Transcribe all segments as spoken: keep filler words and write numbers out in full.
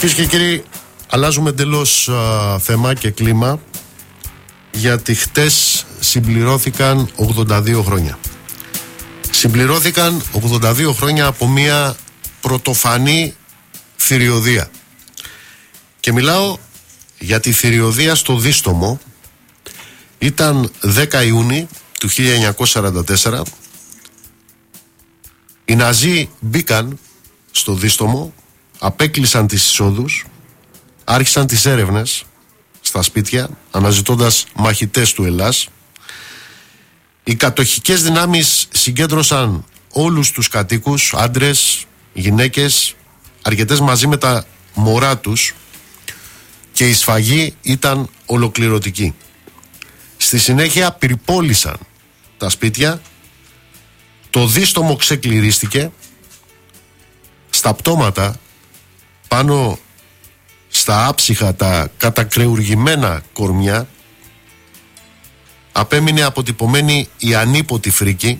Κυρίες και κύριοι, αλλάζουμε εντελώς α, θέμα και κλίμα, γιατί χτες συμπληρώθηκαν ογδόντα δύο χρόνια. Συμπληρώθηκαν ογδόντα δύο χρόνια από μια πρωτοφανή θηριωδία. Και μιλάω για τη θηριωδία στο Δίστομο. Ήταν δέκα Ιουνίου του χίλια εννιακόσια σαράντα τέσσερα. Οι Ναζί μπήκαν στο Δίστομο, απέκλεισαν τις εισόδους, άρχισαν τις έρευνες στα σπίτια, αναζητώντας μαχητές του Ελλάς. Οι κατοχικές δυνάμεις συγκέντρωσαν όλους τους κατοίκους, άντρες, γυναίκες, αρκετές μαζί με τα μωρά τους, και η σφαγή ήταν ολοκληρωτική. Στη συνέχεια πυρπόλησαν τα σπίτια, το Δίστομο ξεκληρίστηκε, στα πτώματα, πάνω στα άψυχα τα κατακρεουργημένα κορμιά, απέμεινε αποτυπωμένη η ανίποτη φρίκη,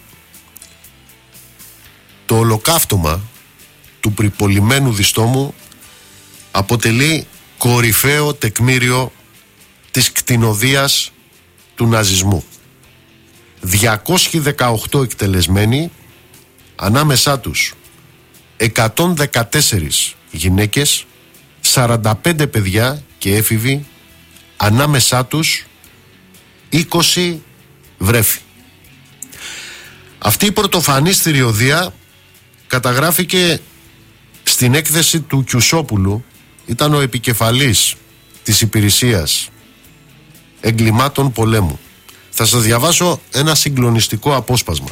το ολοκαύτωμα του πυρπολημένου Διστόμου αποτελεί κορυφαίο τεκμήριο της κτηνοδείας του ναζισμού. διακόσιοι δεκαοκτώ εκτελεσμένοι, ανάμεσά τους εκατόν δεκατέσσερις γυναίκες, σαράντα πέντε παιδιά και έφηβοι, ανάμεσά τους είκοσι βρέφη. Αυτή η πρωτοφανής θηριωδία καταγράφηκε στην έκθεση του Κιουσόπουλου. Ήταν ο επικεφαλής της υπηρεσίας εγκλημάτων πολέμου. Θα σας διαβάσω ένα συγκλονιστικό απόσπασμα.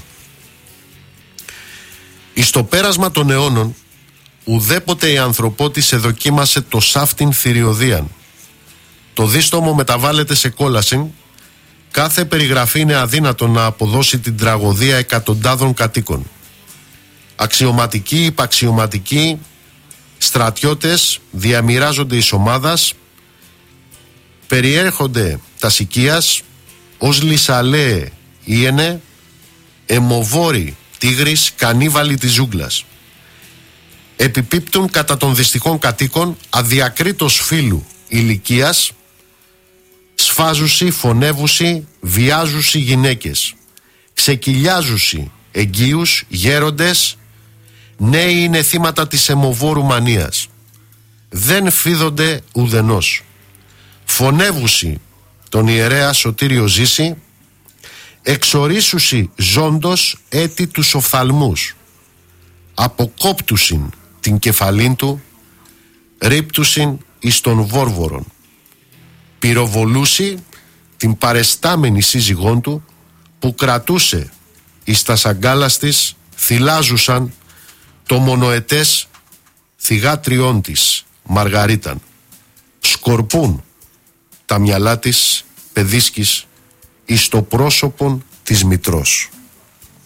«Εις το πέρασμα των αιώνων, ουδέποτε η ανθρωπότης εδοκίμασε το σάφτην θηριωδίαν. Το Δίστομο μεταβάλλεται σε κόλασιν. Κάθε περιγραφή είναι αδύνατο να αποδώσει την τραγωδία εκατοντάδων κατοίκων. Αξιωματικοί, υπαξιωματικοί, στρατιώτες διαμοιράζονται εις ομάδας, περιέρχονται τα σικίας, ως λυσαλέε ήενε, αιμοβόροι τίγρης, κανίβαλοι της ζούγκλας. Επιπίπτουν κατά των δυστυχών κατοίκων αδιακρίτως φύλου ηλικίας, σφάζουσι, φωνεύουσι, βιάζουσι γυναίκες, ξεκυλιάζουσι εγγύους, γέροντες, νέοι είναι θύματα της αιμοβόρου μανίας. Δεν φίδονται ουδενός. Φωνεύουσι τον ιερέα Σωτήριο Ζήση, εξορίσουσι ζώντος έτη τους οφθαλμούς, αποκόπτουσιν την κεφαλήν του, ρίπτουσιν εις των βόρβορων, πυροβολούσι την παρεστάμενη σύζυγόν του, που κρατούσε εις τα σαγκάλας της, θυλάζουσαν το μονοετές θυγάτριόν της Μαργαρίταν. Σκορπούν τα μυαλά της παιδίσκης εις το πρόσωπον της μητρός».